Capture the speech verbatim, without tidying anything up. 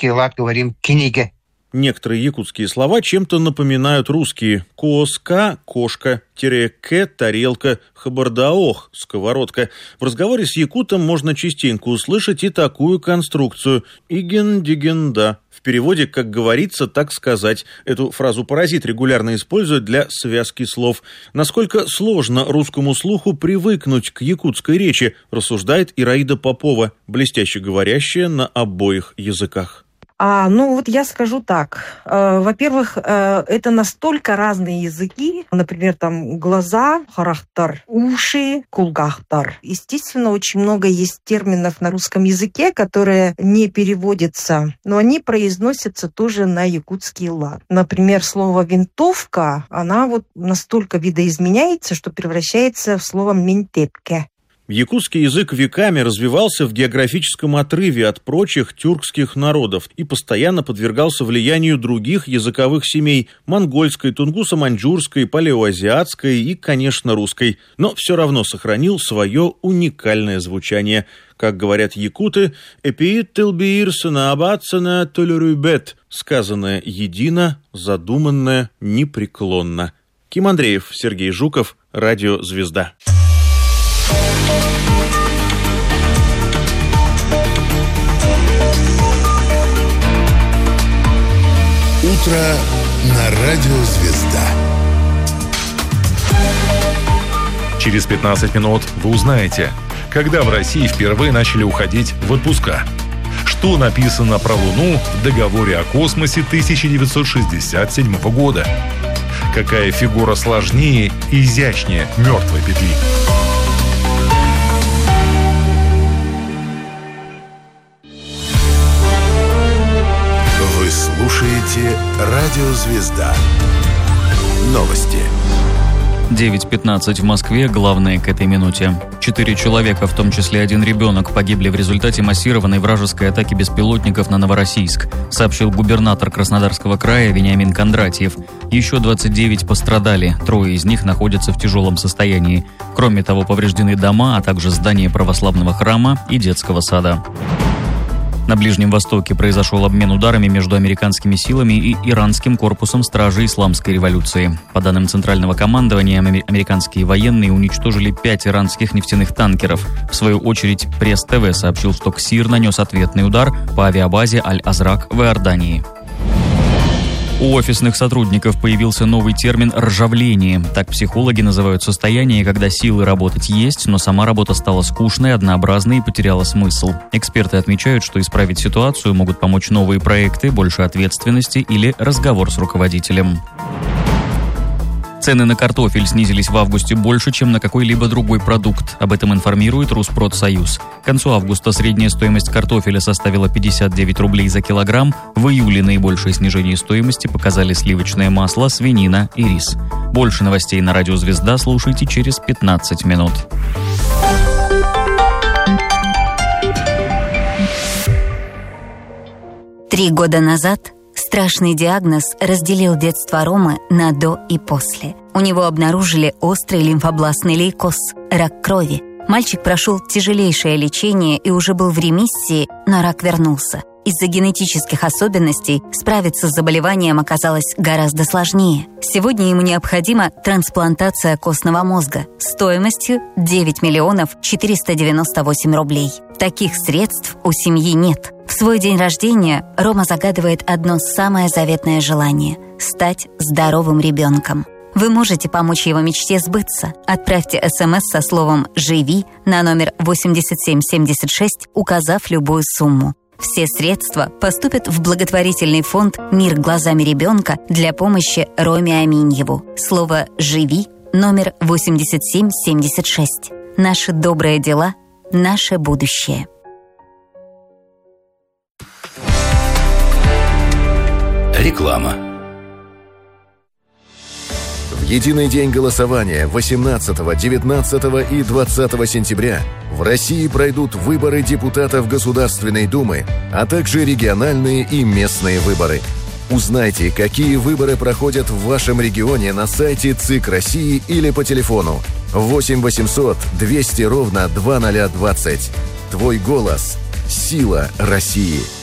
якутский лад говорим книга. Некоторые якутские слова чем-то напоминают русские. Коска – кошка, тереке – тарелка, хабардаох – сковородка. В разговоре с якутом можно частенько услышать и такую конструкцию «иген-диген-да». В переводе «как говорится, так сказать». Эту фразу паразит регулярно использует для связки слов. Насколько сложно русскому слуху привыкнуть к якутской речи, рассуждает Ираида Попова, блестяще говорящая на обоих языках. А, ну вот я скажу так. Э, во-первых, э, это настолько разные языки. Например, там глаза, харахтар, уши, кулгахтар. Естественно, очень много есть терминов на русском языке, которые не переводятся, но они произносятся тоже на якутский лад. Например, слово «винтовка», она вот настолько видоизменяется, что превращается в слово «ментепке». Якутский язык веками развивался в географическом отрыве от прочих тюркских народов и постоянно подвергался влиянию других языковых семей – монгольской, тунгусо-маньчжурской, палеоазиатской и, конечно, русской. Но все равно сохранил свое уникальное звучание. Как говорят якуты, «эпиит тилбиир сынаабатсана толерюбет», сказанное едино, задуманное непреклонно. Ким Андреев, Сергей Жуков, Радио «Звезда». Утро на Радио «Звезда». Через пятнадцать минут вы узнаете, когда в России впервые начали уходить в отпуска. Что написано про Луну в договоре о космосе тысяча девятьсот шестьдесят седьмого года. Какая фигура сложнее и изящнее мертвой петли. Вы слушаете Радио «Звезда». Новости. девять пятнадцать в Москве. Главное к этой минуте. Четыре человека, в том числе один ребенок, погибли в результате массированной вражеской атаки беспилотников на Новороссийск, сообщил губернатор Краснодарского края Вениамин Кондратьев. Еще двадцать девять пострадали, трое из них находятся в тяжелом состоянии. Кроме того, повреждены дома, а также здание православного храма и детского сада. На Ближнем Востоке произошел обмен ударами между американскими силами и иранским корпусом стражи Исламской революции. По данным Центрального командования, американские военные уничтожили пять иранских нефтяных танкеров. В свою очередь, Пресс-ТВ сообщил, что КСИР нанес ответный удар по авиабазе Аль-Азрак в Иордании. У офисных сотрудников появился новый термин «ржавление». Так психологи называют состояние, когда силы работать есть, но сама работа стала скучной, однообразной и потеряла смысл. Эксперты отмечают, что исправить ситуацию могут помочь новые проекты, больше ответственности или разговор с руководителем. Цены на картофель снизились в августе больше, чем на какой-либо другой продукт. Об этом информирует Rusprotsoyuz. К концу августа средняя стоимость картофеля составила пятьдесят девять рублей за килограмм. В июле наибольшее снижение стоимости показали сливочное масло, свинина и рис. Больше новостей на Радио «Звезда» слушайте через пятнадцать минут. Три года назад страшный диагноз разделил детство Ромы на до и после. У него обнаружили острый лимфобластный лейкоз – рак крови. Мальчик прошел тяжелейшее лечение и уже был в ремиссии, но рак вернулся. Из-за генетических особенностей справиться с заболеванием оказалось гораздо сложнее. Сегодня ему необходима трансплантация костного мозга стоимостью девять миллионов четыреста девяносто восемь рублей. Таких средств у семьи нет. В свой день рождения Рома загадывает одно самое заветное желание – стать здоровым ребенком. Вы можете помочь его мечте сбыться. Отправьте СМС со словом «Живи» на номер восемьдесят семь семьдесят шесть, указав любую сумму. Все средства поступят в благотворительный фонд «Мир глазами ребенка» для помощи Роме Аминьеву. Слово «Живи» номер восемьдесят семь семьдесят шесть. Наши добрые дела – наше будущее. Реклама. В единый день голосования восемнадцатого, девятнадцатого и двадцатого сентября в России пройдут выборы депутатов Государственной Думы, а также региональные и местные выборы. Узнайте, какие выборы проходят в вашем регионе на сайте ЦИК России или по телефону восемь восемьсот двести ровно двадцать ноль двадцать. Твой голос – сила России.